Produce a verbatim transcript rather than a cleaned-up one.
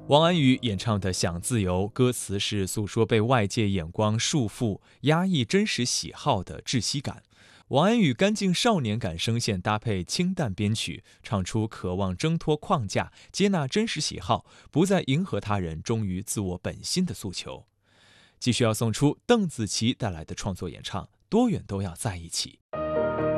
王安宇演唱的《想自由》，歌词是诉说被外界眼光束缚、压抑真实喜好的窒息感。王安宇干净少年感声线搭配清淡编曲，唱出渴望挣脱框架、接纳真实喜好、不再迎合他人、忠于自我本心的诉求。继续要送出邓紫棋带来的创作演唱《多远都要在一起》。